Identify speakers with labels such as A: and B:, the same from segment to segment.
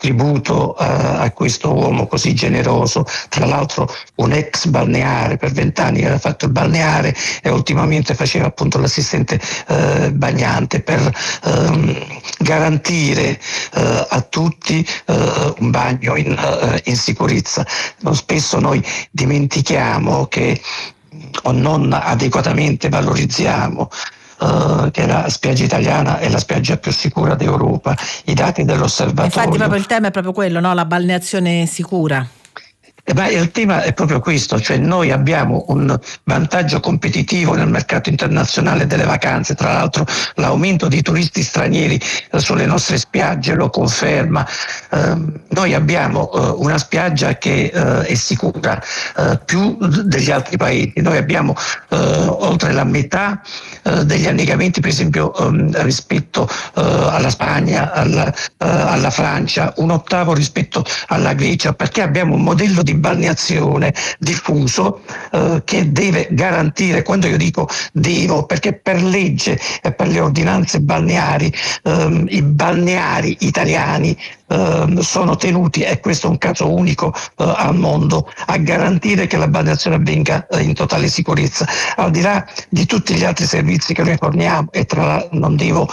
A: tributo a questo uomo così generoso, tra l'altro un ex balneare, per 20 anni aveva fatto il balneare e ultimamente faceva appunto l'assistente bagnante, per garantire a tutti un bagno in sicurezza. Spesso noi dimentichiamo che o non adeguatamente valorizziamo che la spiaggia italiana è la spiaggia più sicura d'Europa. I dati dell'osservatorio.
B: Infatti proprio il tema è proprio quello, no? La balneazione sicura.
A: Ma il tema è proprio questo, cioè noi abbiamo un vantaggio competitivo nel mercato internazionale delle vacanze, tra l'altro l'aumento di turisti stranieri sulle nostre spiagge lo conferma. Noi abbiamo una spiaggia che è sicura più degli altri paesi, noi abbiamo oltre la metà degli annegamenti, per esempio rispetto alla Spagna, alla Francia, un ottavo rispetto alla Grecia, perché abbiamo un modello di balneazione diffuso che deve garantire, quando io dico devo, perché per legge e per le ordinanze balneari i balneari italiani sono tenuti, e questo è un caso unico al mondo, a garantire che la balneazione avvenga in totale sicurezza, al di là di tutti gli altri servizi che noi forniamo. E non devo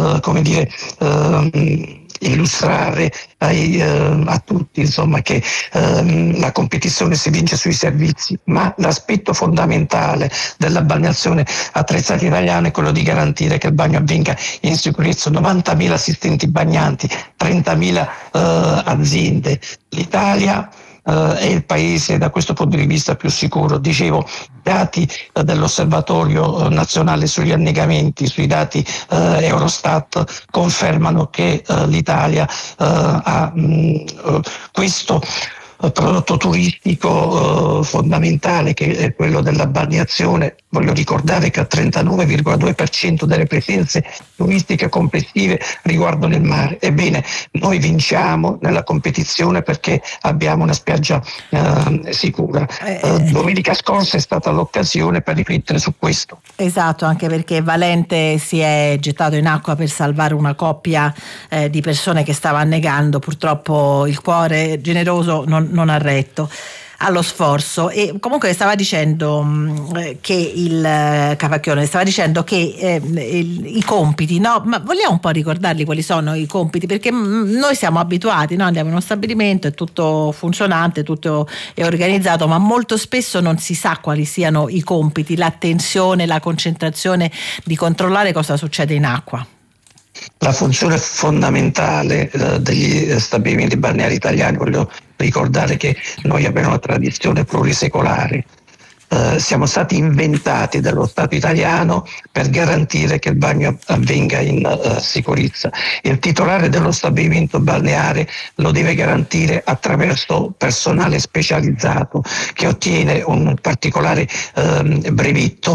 A: illustrare a tutti, insomma, che la competizione si vince sui servizi, ma l'aspetto fondamentale della balneazione attrezzata italiana è quello di garantire che il bagno avvenga in sicurezza. 90.000 assistenti bagnanti, 30.000 aziende. L'Italia è il paese da questo punto di vista più sicuro. Dicevo, dati dell'Osservatorio nazionale sugli annegamenti, sui dati Eurostat confermano che l'Italia ha questo prodotto turistico fondamentale, che è quello della balneazione. Voglio ricordare che il 39,2% delle presenze turistiche complessive riguardano il mare. Ebbene, noi vinciamo nella competizione perché abbiamo una spiaggia sicura. Domenica scorsa è stata l'occasione per riflettere su questo.
B: Esatto, anche perché Valente si è gettato in acqua per salvare una coppia di persone che stava annegando. Purtroppo il cuore generoso non ha retto allo sforzo. E comunque stava dicendo che il Capacchione stava dicendo che i compiti, no? Ma vogliamo un po' ricordarli quali sono i compiti, perché noi siamo abituati, no? Andiamo in uno stabilimento, è tutto funzionante, tutto è organizzato, ma molto spesso non si sa quali siano i compiti, l'attenzione, la concentrazione di controllare cosa succede in acqua.
A: La funzione fondamentale degli stabilimenti balneari italiani, voglio ricordare che noi abbiamo una tradizione plurisecolare. Siamo stati inventati dallo Stato italiano per garantire che il bagno avvenga in sicurezza. Il titolare dello stabilimento balneare lo deve garantire attraverso personale specializzato che ottiene un particolare brevetto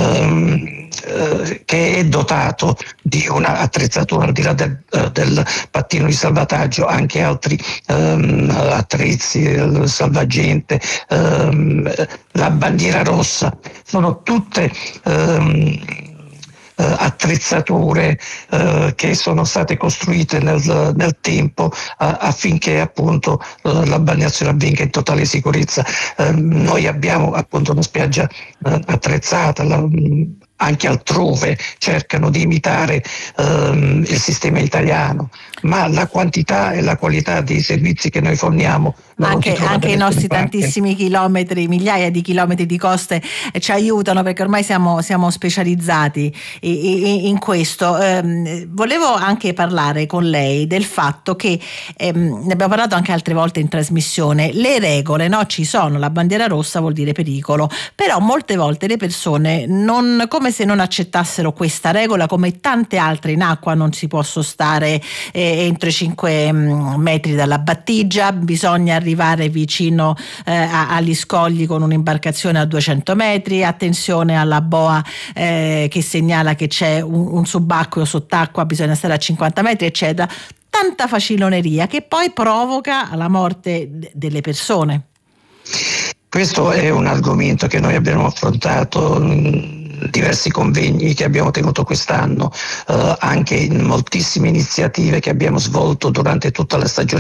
A: che è dotato di una attrezzatura, al di là del pattino di salvataggio, anche altri attrezzi, il salvagente, la bandiera rossa, sono tutte attrezzature che sono state costruite nel tempo affinché appunto la balneazione avvenga in totale sicurezza. Noi abbiamo appunto una spiaggia attrezzata, anche altrove cercano di imitare il sistema italiano, ma la quantità e la qualità dei servizi che noi forniamo,
B: anche i nostri tantissimi chilometri, migliaia di chilometri di coste ci aiutano, perché ormai siamo specializzati in questo. Volevo anche parlare con lei del fatto che ne abbiamo parlato anche altre volte in trasmissione. Le regole, no? Ci sono, la bandiera rossa vuol dire pericolo, però molte volte le persone come se non accettassero questa regola, come tante altre. In acqua non si può stare entro i 5 metri dalla battigia, bisogna arrivare vicino agli scogli con un'imbarcazione a 200 metri, attenzione alla boa che segnala che c'è un subacqueo sott'acqua, bisogna stare a 50 metri, eccetera. Tanta faciloneria che poi provoca la morte delle persone.
A: Questo è un argomento che noi abbiamo affrontato diversi convegni che abbiamo tenuto quest'anno, anche in moltissime iniziative che abbiamo svolto durante tutta la stagione